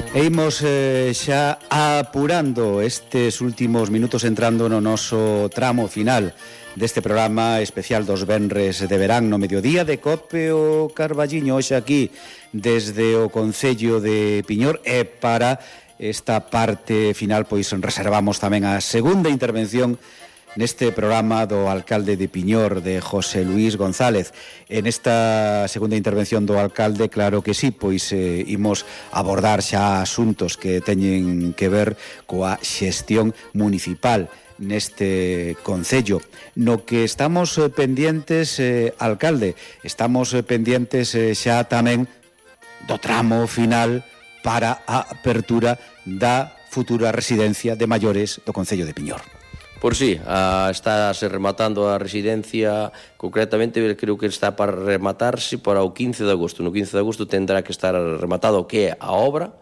E imos xa apurando estes últimos minutos, entrando no noso tramo final deste programa especial dos venres de verán no mediodía de COPE o Carballiño, hoxe aquí desde o Concello de Piñor. E para esta parte final pois reservamos tamén a segunda intervención neste programa do alcalde de Piñor, de José Luís González. En esta segunda intervención do alcalde, claro que sí, pois imos abordar xa asuntos que teñen que ver coa xestión municipal neste concello. No que estamos pendientes, alcalde, estamos pendientes xa tamén do tramo final para a apertura da futura residencia de maiores do Concello de Piñor. Por sí, estáse rematando a residencia, concretamente creo que está para rematarse para o 15 de agosto. No 15 de agosto tendrá que estar rematado o que é a obra.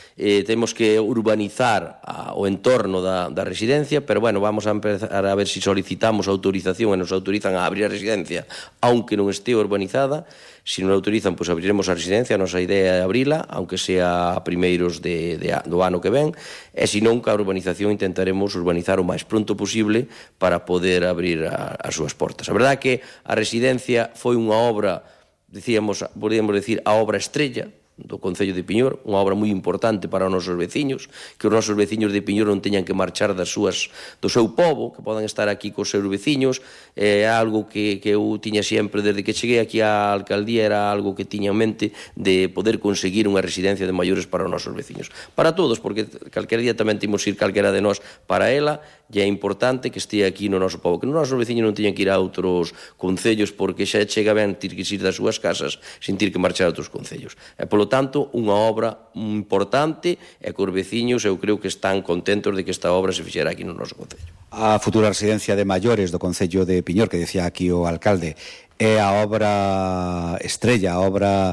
Temos que urbanizar o entorno da residencia, pero bueno, vamos a empezar a ver se solicitamos autorización e nos autorizan a abrir a residencia, aunque non este urbanizada. Se non autorizan, pois abriremos a residencia. A nosa idea é abrila, aunque sea a primeiros do ano que ven, e se non, ca urbanización intentaremos urbanizar o máis pronto posible para poder abrir as súas portas. A verdade é que a residencia foi unha obra, podríamos decir, a obra estrella do Concello de Piñor, unha obra moi importante para os nosos veciños, que os nosos veciños de Piñor non teñan que marchar do seu pobo, que podan estar aquí cos seus veciños. É algo que eu tiña sempre, desde que cheguei aquí á alcaldía, era algo que tiña en mente de poder conseguir unha residencia de maiores para os nosos veciños. Para todos, porque calquera día tamén temos ir calquera de nós para ela, e é importante que estea aquí no noso pobo, que os nosos veciños non teñan que ir a outros concellos, porque xa chega ben ter que ir das súas casas sin ter que marchar a outros concellos. E polo tanto, unha obra importante, e que os veciños eu creo que están contentos de que esta obra se fixera aquí no noso concello. A futura residencia de maiores do Concello de Piñor, que decía aquí o alcalde, é a obra estrella, a obra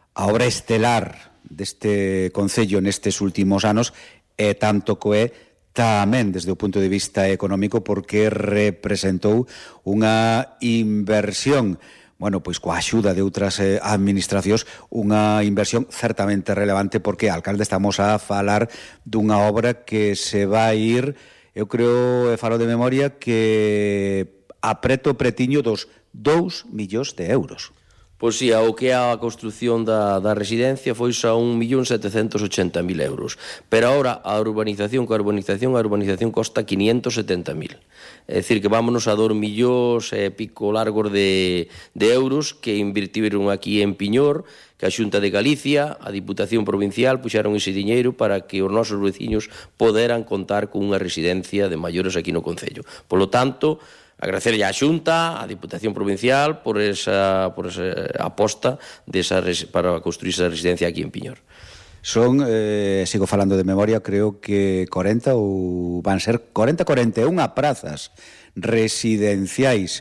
estelar deste concello nestes últimos anos, e tanto coe tamén desde o punto de vista económico, porque representou unha inversión, bueno, pois coa axuda de outras administracións, unha inversión certamente relevante, porque, alcalde, estamos a falar dunha obra que se vai ir, eu creo, falo de memoria, que pretiño dos 2 millóns de euros. Pois si, o que é a construción da residencia foi xa 1.780.000 euros. Pero agora a urbanización costa 570.000. É dicir, que vámonos a 2 millóns e pico largos de euros que invirtiron aquí en Piñor, que a Xunta de Galicia, a Diputación Provincial, puxeron ese diñeiro para que os nosos veciños poderan contar con unha residencia de maiores aquí no Concello. Polo tanto, agradecerlle á Xunta, á Diputación Provincial, por esa aposta para construir esa residencia aquí en Piñor. Son, sigo falando de memoria, creo que 40 ou van ser 41 prazas residenciais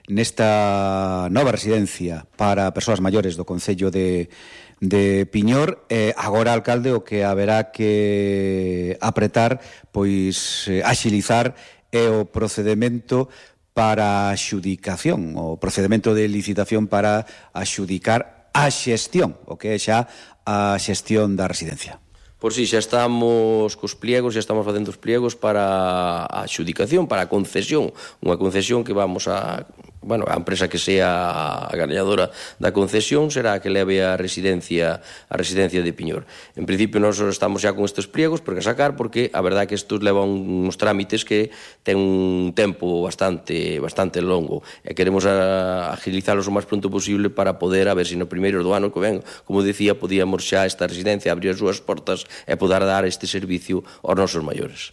nesta nova residencia para persoas maiores do Concello de Piñor. Agora, alcalde, o que haberá que apretar, pois axilizar é o procedemento para a xudicación, o procedemento de licitación para axudicar a xestión, o que é xa a xestión da residencia. Por si, xa estamos cos pliegos, xa estamos facendo os pliegos para a xudicación, para a concesión, unha concesión que vamos a... Bueno, a empresa que sea a gañadora da concesión será a que leve a residencia de Piñor. En principio, nós estamos xa con estes pliegos por sacar, porque a verdade é que estes levan uns trámites que ten un tempo bastante longo, e queremos agilizalos o máis pronto posible para poder, a ver se no primeiro do ano que ven, como decía, podíamos xa esta residencia abrir as súas portas e poder dar este servicio aos nosos maiores.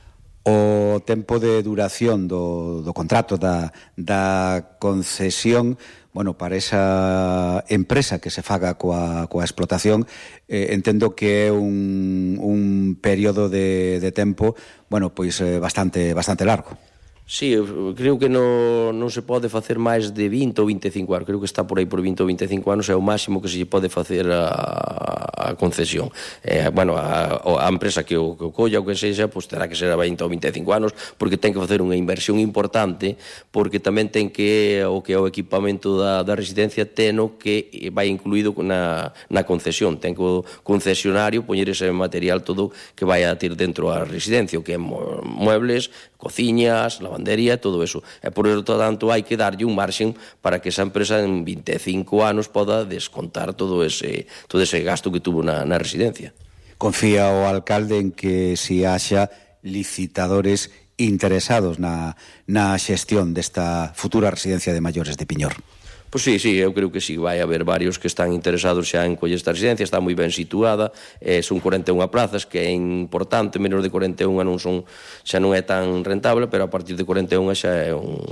O tempo de duración do contrato da concesión, bueno, para esa empresa que se faga coa explotación, entendo que é un período de tempo, bueno, pois bastante largo. Sí, eu creo que non se pode facer máis de 20 ou 25 anos. Creo que está por aí por 20 ou 25 anos, é o máximo que se lle pode facer a concesión. Bueno, a empresa que o colla ou que sexa, pues terá que ser a 20 ou 25 anos, porque ten que facer unha inversión importante, porque tamén ten que o que é o equipamento da residencia teno que vai incluído na concesión. Ten que o concesionario poñer ese material todo que vai a ter dentro a residencia, o que é muebles, cociñas, lavandería, todo eso. E por eso, tanto, hai que darlle un marxen para que esa empresa en 25 anos poda descontar todo ese gasto que tuvo na residencia. Confía o alcalde en que si haxa licitadores interesados na xestión desta futura residencia de maiores de Piñor. Pois sí, eu creo que sí, vai haber varios que están interesados xa en coller esta residencia, está moi ben situada, son 41 plazas, que é importante, menos de 41 xa non é tan rentable, pero a partir de 41 xa é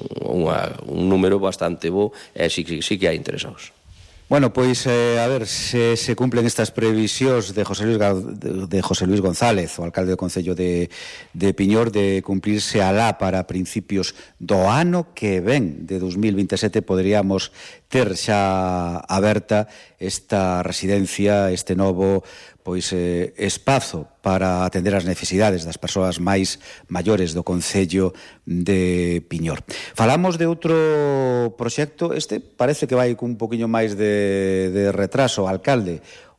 un número bastante bo, e sí que hai interesados. Bueno, pois, a ver se cumplen estas previsións de José Luis González, o alcalde do Concello de Piñor, de cumplirse alá para principios do ano que ven, de 2027, poderíamos ter xa aberta esta residencia, este novo espazo para atender as necesidades das persoas máis maiores do Concello de Piñor. Falamos de outro proxecto, este parece que vai cun poquinho máis de retraso, alcalde,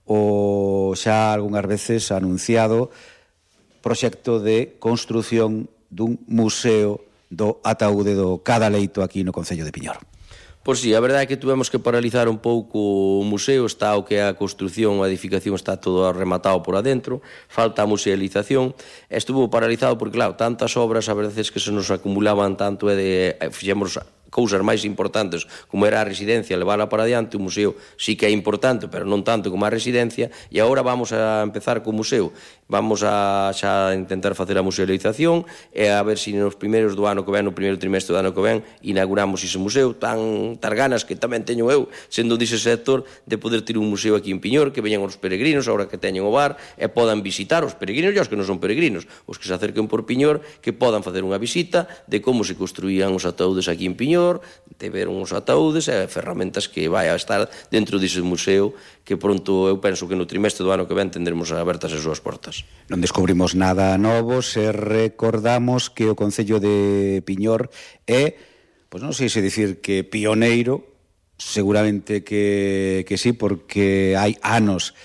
o xa algunhas veces anunciado proxecto de construción dun museo do ataúde do Cada Leito aquí no Concello de Piñor. Pois sí, a verdade é que tuvemos que paralizar un pouco o museo, está o que é a construción, a edificación está todo rematado por adentro, falta a musealización, estuvo paralizado porque, claro, tantas obras, a verdade é que se nos acumulaban tanto e fixemos cousas máis importantes como era a residencia, levála para adiante. O museo sí que é importante, pero non tanto como a residencia, e agora vamos a empezar co museo. Vamos a xa intentar facer a musealización e a ver se nos primeiros do ano que ven, no primeiro trimestre do ano que ven, inauguramos ese museo. Tar ganas que tamén teño eu, sendo dese sector, de poder ter un museo aquí en Piñor, que veñan os peregrinos, agora que teñen o bar, e podan visitar os peregrinos e os que non son peregrinos, os que se acerquen por Piñor, que podan facer unha visita de como se construían os ataúdes aquí en Piñor, de ver uns ataúdes e ferramentas que vai a estar dentro dese museo, que pronto eu penso que no trimestre do ano que ven tendremos abertas as súas portas. Non descubrimos nada novo se recordamos que o Concello de Piñor é, pois non sei se dicir que pioneiro, seguramente que sí, porque hai anos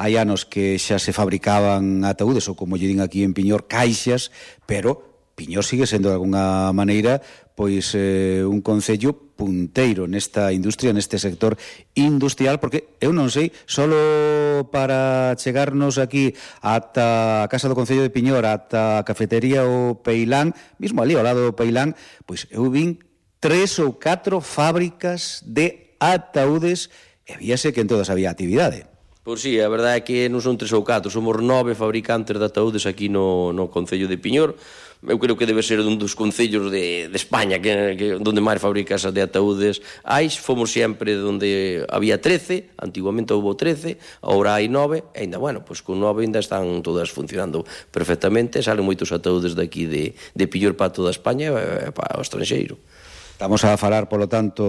que xa se fabricaban ataúdes, ou como lle din aquí en Piñor, caixas, pero Piñor sigue sendo de alguna maneira pois un concello punteiro nesta industria, neste sector industrial, porque eu non sei, solo para chegarnos aquí ata a Casa do Concello de Piñor, ata a cafetería o Peilán, mismo ali ao lado do Peilán, pois eu vin 3 ou 4 fábricas de ataúdes e víase que en todas había actividade. Pois sí, a verdade é que non son 3 ou 4, somos 9 fabricantes de ataúdes aquí no Concello de Piñor. Eu creo que debe ser un dos concellos de España que onde máis fabricas de ataúdes hai. Fomos sempre onde había 13, antiguamente houve 13, agora hai 9, e ainda, bueno, pois con 9 ainda están todas funcionando perfectamente, salen moitos ataúdes daqui de Piñor para toda España e para o estranxeiro. Estamos a falar, polo tanto,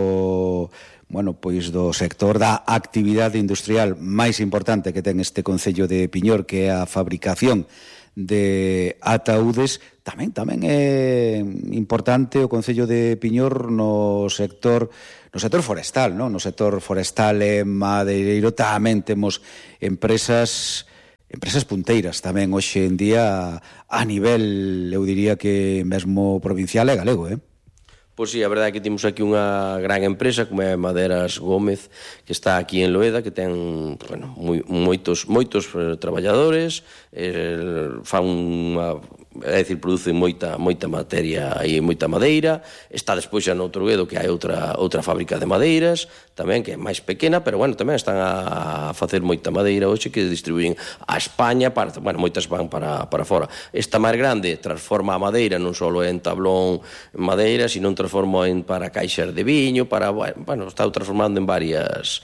do sector da actividade industrial máis importante que ten este Concello de Piñor, que é a fabricación de ataúdes. Tamén é importante o Concello de Piñor no sector forestal, non? No sector forestal e madeireiro tamén temos empresas punteiras tamén hoxe en día a nivel, eu diría que mesmo provincial e galego, Pois sí, a verdade é que temos aquí unha gran empresa como é Maderas Gómez, que está aquí en Loeda, que ten moitos traballadores, producen moita materia e moita madeira. Está despois xa no Outroguedo, que hai outra fábrica de madeiras tamén, que é máis pequena, pero tamén están a facer moita madeira hoxe que distribuyen a España, moitas van para fora. Esta máis grande transforma a madeira non só en tablón madeira, sino transforma para caixas de viño, está transformando en varias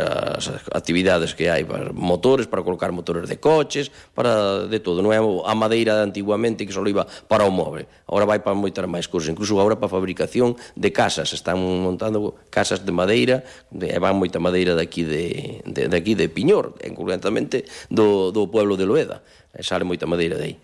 actividades que hai, para motores, para colocar motores de coches, para de todo, non é? A madeira madeira de antiguamente que só iba para o moble. Agora vai para moitas máis cousas, incluso agora para a fabricación de casas. Están montando casas de madeira, e van moita madeira daqui de Piñor, concretamente do pueblo de Loeda. Sale moita madeira de aí.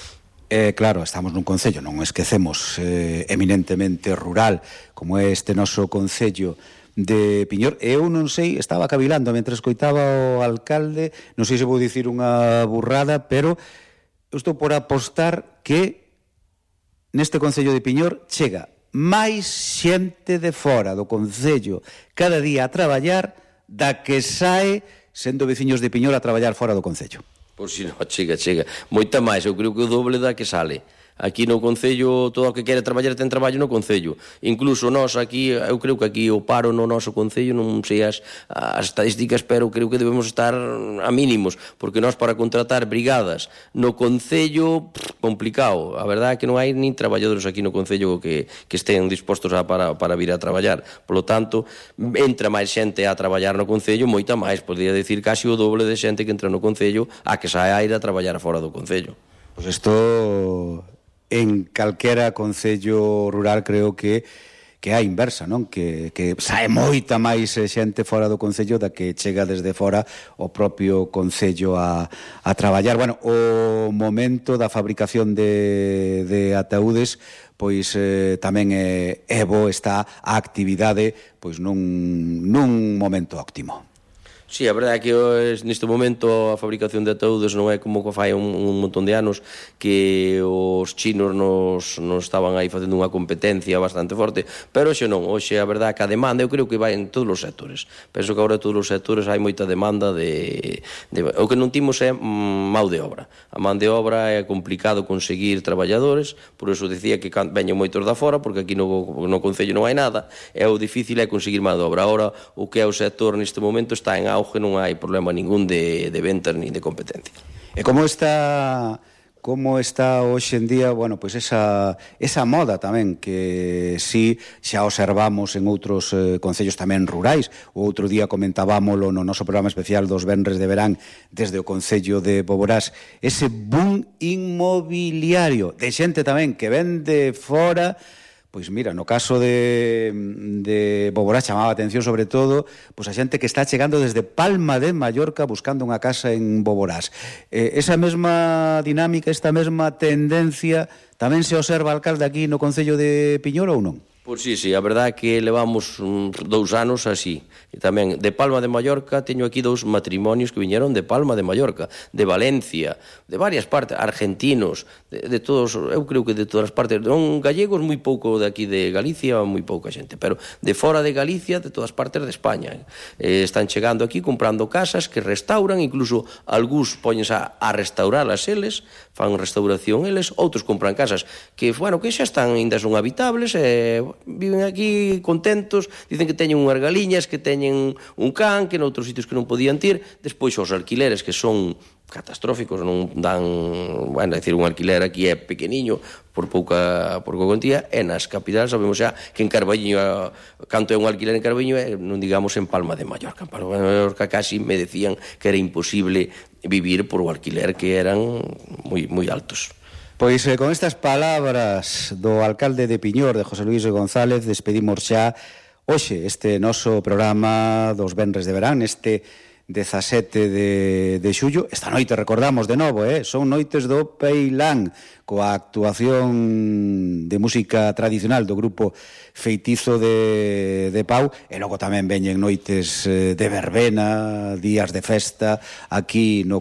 Claro, estamos nun concello, non esquecemos, eminentemente rural, como é este noso concello de Piñor. Eu non sei, estaba cavilando mentre escoitaba o alcalde, non sei se vou dicir unha burrada, pero eu estou por apostar que neste concello de Piñor chega máis xente de fora do concello cada día a traballar da que sae sendo veciños de Piñor a traballar fora do concello. Pois si non, chega. Moita máis, eu creo que o doble da que sale. Aquí no concello, todo o que quere traballar ten traballo no concello. Incluso nós aquí, eu creo que aquí o paro no noso concello, non sei as estadísticas, pero creo que debemos estar a mínimos, porque nós para contratar brigadas no concello, complicado. A verdade é que non hai nin traballadores aquí no concello que estén dispostos para vir a traballar. Por lo tanto, entra máis xente a traballar no concello, moita máis, podría decir casi o doble de xente que entra no concello a que sae a ir a traballar fora do concello. Pois isto en calquera concello rural creo que é a inversa, non? Que sae moita máis xente fora do concello da que chega desde fora o propio concello a traballar. Bueno, o momento da fabricación de ataúdes pois tamén é bo, está a actividade pois nun momento óptimo. Sí, a verdade é que neste momento a fabricación de ataúdes non é como que fai un montón de anos que os chinos nos estaban aí facendo unha competencia bastante forte, pero hoxe non, hoxe a verdade é que a demanda eu creo que vai en todos os sectores. Penso que agora en todos os sectores hai moita demanda o que non timos é mão de obra. A man de obra é complicado conseguir traballadores, por eso dicía que veñen moitos da fora, porque aquí no concello non hai nada, e o difícil é conseguir mão de obra. Agora o que é o sector neste momento está en auge, non hai problema ningún de ventas ni de competencia. E como está hoxe en día, bueno, pois esa moda tamén que si xa observamos en outros concellos tamén rurais. O outro día comentábamolo no noso programa especial dos Venres de Verán desde o concello de Boborás, ese boom inmobiliario de xente tamén que ven de fora. Pois mira, no caso de Boborás chamaba a atención sobre todo pois a xente que está chegando desde Palma de Mallorca buscando unha casa en Boborás. Esa mesma dinámica, esta mesma tendencia tamén se observa, alcalde, aquí no concello de Piñor ou non? Pois sí, a verdade é que levamos 2 anos así. E tamén de Palma de Mallorca teño aquí 2 matrimonios que viñeron de Palma de Mallorca, de Valencia, de varias partes, argentinos, de todos, eu creo que de todas as partes, non gallegos, moi pouco de aquí de Galicia, moi pouca xente, pero de fora de Galicia, de todas partes de España. Están chegando aquí comprando casas que restauran, incluso algúns poñense a restauralas eles, fan restauración eles, outros compran casas que, bueno, que xa están, ainda son habitables, viven aquí contentos, dicen que teñen unhas galiñas, que teñen un can, que noutros sitios que non podían ter. Despois os alquileres que son catastróficos, non dan, bueno, decir, un alquiler aquí é pequeniño por pouca cuantía, e nas capitais sabemos xa que en Carballiño, canto é un alquiler en Carballiño, non digamos en Palma de Mallorca. En Palma de Mallorca casi me decían que era imposible vivir por o alquiler, que eran moi altos. Pois con estas palabras do alcalde de Piñor, de José Luís González, despedimos xa hoxe este noso programa dos Venres de Verán, este 17 de xullo. Esta noite recordamos de novo, son noites do Peilán, coa actuación de música tradicional do grupo Feitizo de Pau, e logo tamén veñen noites de verbena, días de festa aquí no